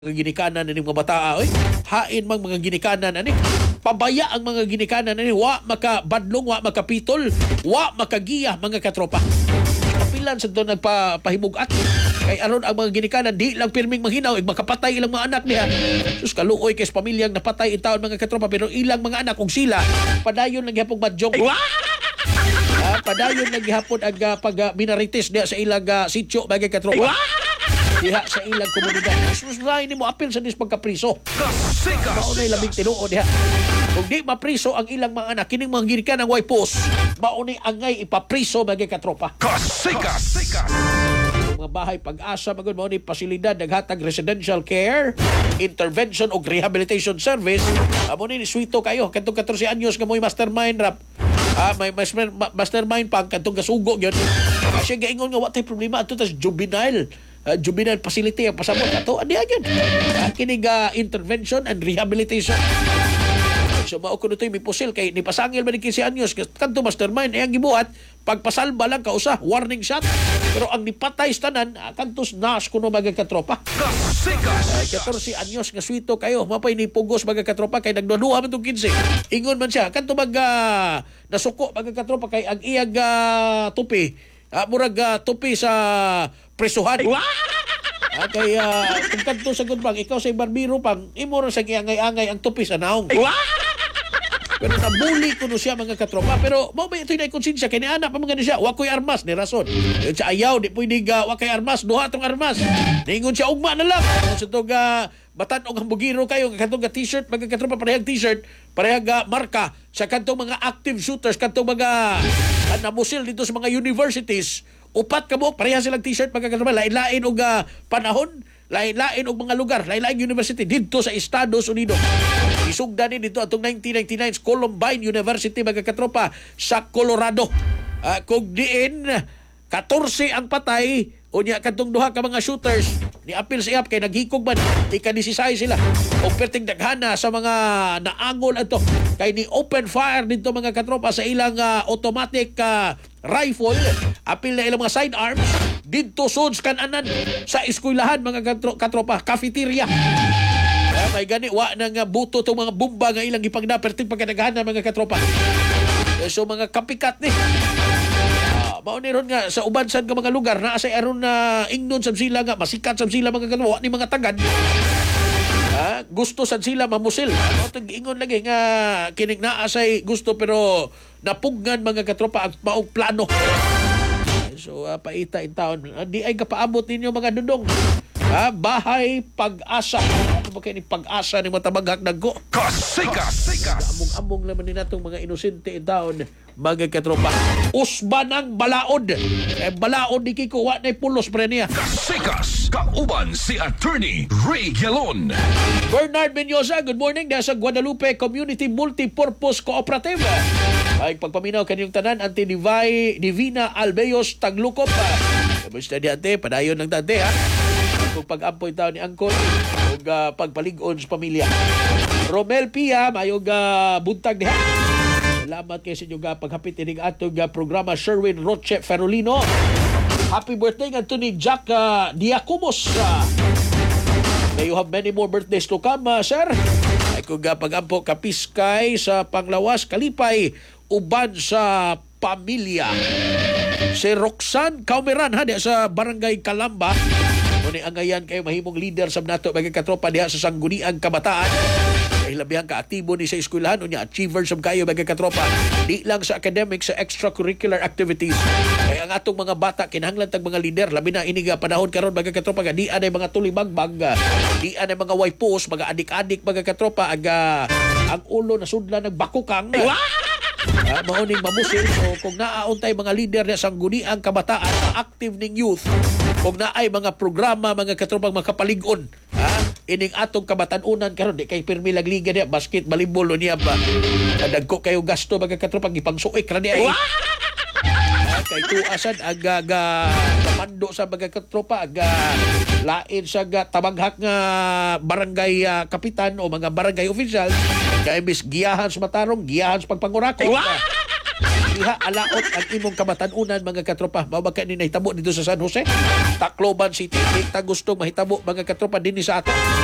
mga ginikanan ni mga bata oy hain mang mga ginikanan ani pabaya ang mga ginikanan ani wa makabadlong wa makapitol wa makagiya mga katropa kapilan sa doon nagpahimugat kay aron ang mga ginikanan di lang pirming manghinaw ig makapatay ilang mga anak niya sus kaluoy kay pamilyang napatay itaon mga katropa pero ilang mga anak kung sila padayon lang gyapon badyong padayon lang gihapon ang pag minorities diya sa ilang sitio mga katropa diha sa ilang komunidad. Sus na ini mo apil sa dis pagkapriso. Maunay labing tinuod diha. Kung di mapriso ang ilang mga anak, kining mga ginikanan ng Wipos, maunay angay ipapriso bagay katropa. Kasikas! Mga bahay pag-asa, magod maunay pasilidad, naghatag residential care, intervention o rehabilitation service. Amo ni suito kayo, katong 14 anyos nga mo'y mastermind rap. May mastermind pang katong kasugo yun. Kasi gaingon nga, what problema ato tas juvenile facility ang pasabot ato adi agad kinig intervention and rehabilitation so mao kuno toy mipusil kay ni pasangil man ni 15 anyos kanto mastermind ang gibuhat pagpasalba lang kausa warning shot pero ang nipatay tanan kantos nas kuno mga katropa 14 anyos nga suito kayo mapay ni pugos mga katropa kay nagduduha man tong 15 ingon man siya kanto nasuko mga katropa kay ang iyag tupi murag tupi sa presuhan. Kaya kung kanto sa gunbang, ikaw sa barbiro pang, imo rin sa kiangay-angay ang tupi sa naong. Pero nabuli ko no siya mga katropa. Pero mo ba ito yung konsensya? Kaya ni anak pa mga siya, wakoy armas, ni rason. Yung siya ayaw, di pwede wakay armas, duha tong armas. Ningon siya, ugma na lang. Sa itong batan-ong hambugiro kayo, kantong t-shirt, mga katropa, parehag t-shirt, parehag marka, sa kantong mga active shooters, kantong mga namusil dito sa mga universities, upat ka mo, pareha silang t-shirt, mga katropa, lain-lain og panahon, lain-lain og mga lugar, lain-lain university dito sa Estados Unidos. Isugdan ni dito atong 1999 Columbine University mga katropa sa Colorado. Kung diin 14 ang patay unya kadtong duha ka mga shooters ni apil siya kay naghikog man ika-16 sila og perting daghana sa mga naangol ato kay ni open fire dito mga katropa sa ilang automatic rifle apil na ilang mga sidearms dito suds kananan sa eskwelahan mga katropa cafeteria. May gani wa nang buto tong mga bomba nga ilang ipagna perting pagkadaghanan mga katropa. So mga kapikat ni mao ni ron nga sa uban sad ka mga lugar naa say aron na ingnon sab sila nga masikat sab sila mga katropa ni mga tagad. Gusto sad sila mamusil. Tag ingon lagi nga kining naa say gusto pero napugnan mga katropa ang maong plano. So paita in town di ay kapaabot ninyo mga dudong. Bahay pag-asa. Ano ba kayo ni pag-asa ni matabaghak naggo? Kasikas! Among-among naman din natong mga inosente in town mga katropa. Usba ng balaod. Balaod di kiko wa na'y pulos pre niya. Kasikas! Kauban si Attorney Ray Gelon. Bernard Menyosa, good morning. Nasa Guadalupe Community Multipurpose Cooperative. Ay pagpaminaw kanyang tanan anti Divina Albeos Taglukop. Basta di ate, padayon ng tate ha. Kung pag-ampoy tao ni Angkol o pagpalig-on sa pamilya. Romel Pia, mayong buntag niya. Salamat kayo sa inyong paghapit ining atong programa Sherwin Roche Ferolino. Happy birthday nga ni Jack Diacumos. May you have many more birthdays to come, sir. Ay kung pag-ampo kapiskay sa Panglawas, Kalipay, uban sa pamilya. Si Roxanne Kaumeran sa Barangay Calamba. Ni angayan kayo mahimong leader sa nato mga katropa diha sa sangguniang kabataan. Kay labihang kaaktibo ni sa eskwelahan unya achiever sab kayo mga katropa. Di lang sa academic sa extracurricular activities. Kay ang atong mga bata kinahanglan tag mga leader labi na ini panahon karon mga katropa nga di anay mga tulibagbag, di anay mga wipos, mga adik-adik mga katropa ang ulo na sudlan nagbakukang. Mauning mamusil so kung naauntay mga leader na sangguniang kabataan active ning youth kung naay mga programa mga katropang makapalig-on ining atong kabatanunan karon di kay pirmi lagliga niya basket volleyball niya ba dagko kayo gasto mga katropang gipangsuik ra niya kay tuasan aga mando sa mga katropa lain sa tabaghak nga barangay kapitan o mga barangay official kay bis giyahan sa matarong giyahan sa pagpangurakot diha alaot ang imong kamatanunan mga katropa. Mao ba ni nahitabo dito sa San Jose, Tacloban City. Kita gustong mahitabo mga katropa dinhi sa ato.